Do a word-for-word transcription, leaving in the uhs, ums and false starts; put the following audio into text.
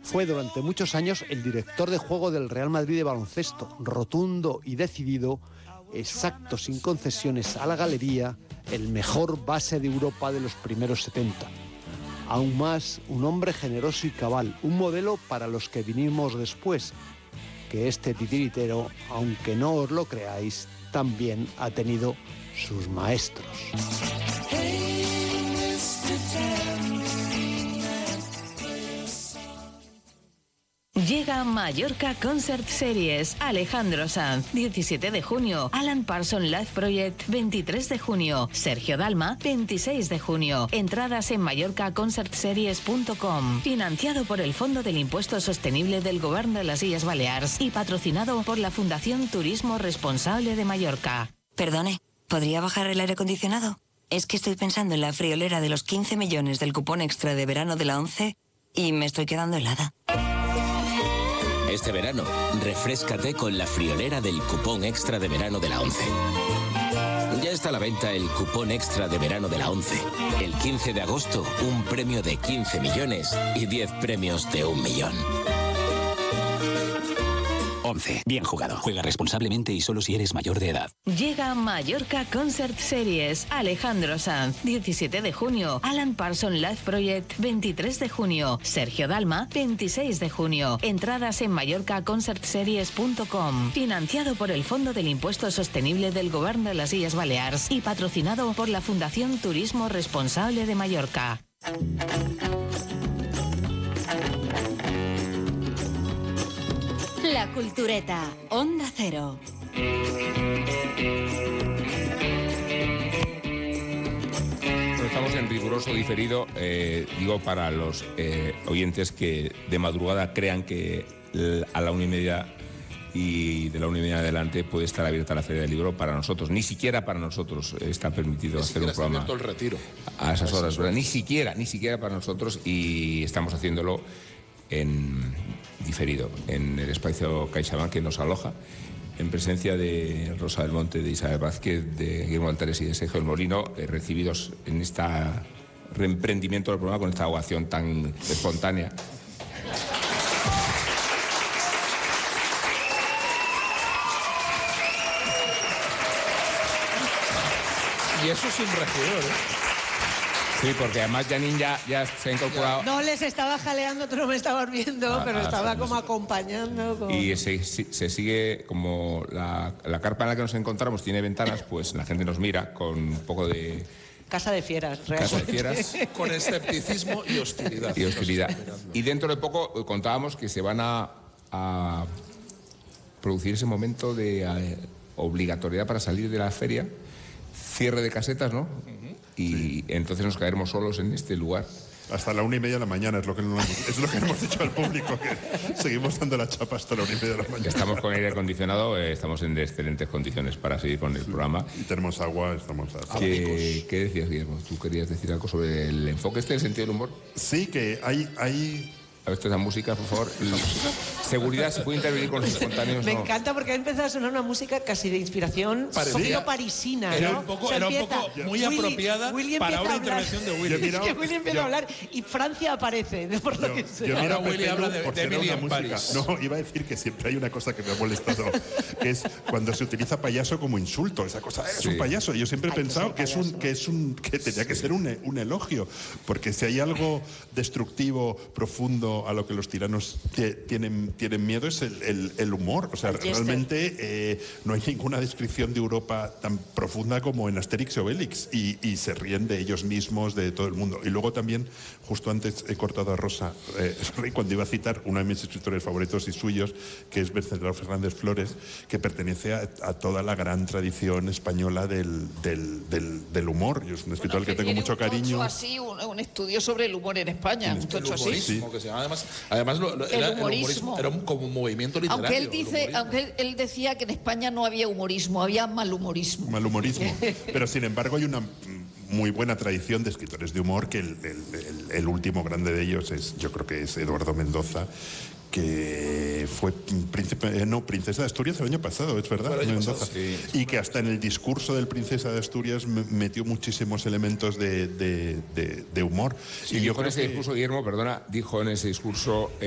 Fue durante muchos años el director de juego del Real Madrid de baloncesto, rotundo y decidido, exacto, sin concesiones a la galería, el mejor base de Europa de los primeros setenta. Aún más, un hombre generoso y cabal, un modelo para los que vinimos después, que este titiritero, aunque no os lo creáis, también ha tenido sus maestros. Llega Mallorca Concert Series. Alejandro Sanz, diecisiete de junio. Alan Parsons Live Project, veintitrés de junio. Sergio Dalma, veintiséis de junio. Entradas en mallorca concert series punto com. Financiado por el Fondo del Impuesto Sostenible del Govern de las Illes Balears y patrocinado por la Fundación Turismo Responsable de Mallorca. Perdone, ¿podría bajar el aire acondicionado? Es que estoy pensando en la friolera de los quince millones del cupón extra de verano de la ONCE y me estoy quedando helada. Este verano, refréscate con la friolera del cupón extra de verano de la ONCE. Ya está a la venta el cupón extra de verano de la ONCE. El quince de agosto, un premio de quince millones y diez premios de un millón. ONCE. Bien jugado. Juega responsablemente y solo si eres mayor de edad. Llega Mallorca Concert Series. Alejandro Sanz, diecisiete de junio. Alan Parsons Live Project, veintitrés de junio. Sergio Dalma, veintiséis de junio. Entradas en mallorca concert series punto com. Financiado por el Fondo del Impuesto Sostenible del Govern de las Illes Balears y patrocinado por la Fundación Turismo Responsable de Mallorca. La Cultureta, Onda Cero. Estamos en riguroso diferido, eh, digo para los eh, oyentes que de madrugada crean que a la una y media y de la una y media adelante puede estar abierta la Feria del Libro. Para nosotros, ni siquiera para nosotros está permitido ni hacer un programa el retiro. a esas horas, ¿verdad? Ni siquiera, ni siquiera para nosotros, y estamos haciéndolo en diferido en el espacio CaixaBank, que nos aloja, en presencia de Rosa del Monte, de Isabel Vázquez, de Guillermo Altares y de Sergio del Molino, eh, recibidos en este reemprendimiento del programa con esta ovación tan espontánea. Y eso sin regidor, ¿eh? Sí, porque además Janine ya, ya se ha incorporado. No les estaba jaleando, tú no me estabas viendo, ah, pero ah, estaba sí, como sí. acompañando. Como... Y se, se sigue, como la, la carpa en la que nos encontramos tiene ventanas, pues la gente nos mira con un poco de... Casa de fieras, realmente. Casa de fieras. Con escepticismo y hostilidad. Y hostilidad. Y dentro de poco contábamos que se van a, a producir ese momento de a, obligatoriedad para salir de la feria, cierre de casetas, ¿no? Y sí. Entonces nos caeremos solos en este lugar. Hasta la una y media de la mañana es lo que, no, es lo que hemos dicho al público, que seguimos dando la chapa hasta la una y media de la mañana. Estamos con aire acondicionado, eh, estamos en excelentes condiciones para seguir con el sí. programa. Y tenemos agua, estamos... ¿Qué, ¿Qué decías, Guillermo? ¿Tú querías decir algo sobre el enfoque este del sentido del humor? Sí, que hay... hay... A ver, esto es la música, por favor. Seguridad, ¿se puede intervenir con los espontáneos? Me no? encanta porque ha empezado a sonar una música casi de inspiración poquito parisina, ¿no? Era un poco, o sea, era un poco muy Willy, apropiada Willy para una intervención de Willy. Es que Willy empieza yo, a hablar y Francia aparece, por lo yo, que sea. Yo Ahora Willy habla de, de Emily en París. No, iba a decir que siempre hay una cosa que me ha molestado, que es cuando se utiliza payaso como insulto. Esa cosa, eh, es sí. un payaso. Yo siempre he Ay, pensado que, que es un que es un que tenía que sí. ser un, un elogio, porque si hay algo destructivo, profundo, a lo que los tiranos tienen, tienen miedo es el, el, el humor. O sea, realmente eh, no hay ninguna descripción de Europa tan profunda como en Asterix y Obelix, y, y se ríen de ellos mismos, de todo el mundo. Y luego también, justo antes he cortado a Rosa eh, cuando iba a citar uno de mis escritores favoritos y suyos, que es Venceslao Fernández Flores, que pertenece a, a toda la gran tradición española del, del, del, del humor. Yo es un escritor bueno, al que, que tengo mucho cariño. Un así, un, un estudio sobre el humor en España, un tocho así. Sí. Que se llama además, además lo, lo, el, era, humorismo. el humorismo era un, como un movimiento literario. Aunque él dice, aunque él, él decía que en España no había humorismo, había malhumorismo. Malhumorismo. Pero sin embargo hay una muy buena tradición de escritores de humor, que el, el, el, el último grande de ellos es, yo creo que es Eduardo Mendoza, que fue príncipe, no, princesa de Asturias el año pasado, es verdad, el año Mendoza, pasado, sí. Y que hasta en el discurso del princesa de Asturias metió muchísimos elementos de, de, de, de humor. Sí, y yo con ese que... discurso, Guillermo, perdona, dijo en ese discurso... Eh,